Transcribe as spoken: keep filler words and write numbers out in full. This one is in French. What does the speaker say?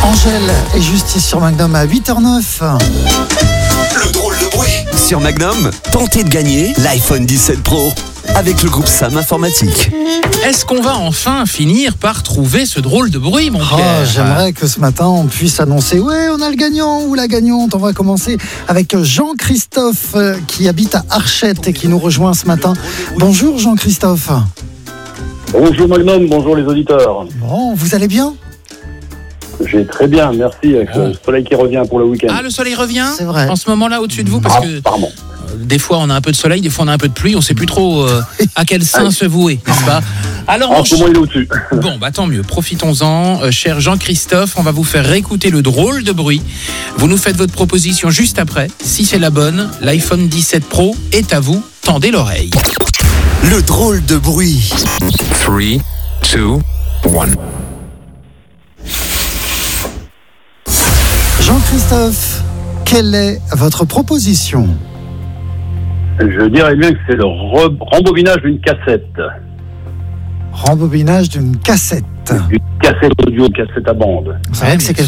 Angèle et Justice sur Magnum à huit heures neuf. Le drôle de bruit. Sur Magnum, tentez de gagner l'iPhone dix-sept Pro avec le groupe Sam Informatique. Est-ce qu'on va enfin finir par trouver ce drôle de bruit, mon Oh, Pierre ? j'aimerais que ce matin on puisse annoncer ouais, on a le gagnant ou la gagnante. On va commencer avec Jean-Christophe euh, qui habite à Archette et qui nous rejoint ce matin. Bonjour Jean-Christophe. Bonjour Magnum, bonjour les auditeurs. Bon, vous allez bien ? J'ai très bien, merci, avec le soleil qui revient pour le week-end. Ah, le soleil revient C'est vrai. en ce moment-là au-dessus de vous, parce Ah, que pardon. euh, des fois on a un peu de soleil, des fois on a un peu de pluie, on sait plus trop euh, à quel sein se vouer, n'est-ce pas ? Alors, En mon ce moment, il est au-dessus. Bon, bah tant mieux, profitons-en. Euh, cher Jean-Christophe, on va vous faire réécouter le drôle de bruit. Vous nous faites votre proposition juste après. Si c'est la bonne, l'iPhone dix-sept Pro est à vous. Tendez l'oreille. Le drôle de bruit. trois, deux, un. Jean-Christophe, quelle est votre proposition ? Je dirais bien que c'est le re- rembobinage d'une cassette. Rembobinage d'une cassette. Une cassette audio, une cassette à bande. C'est vrai que c'est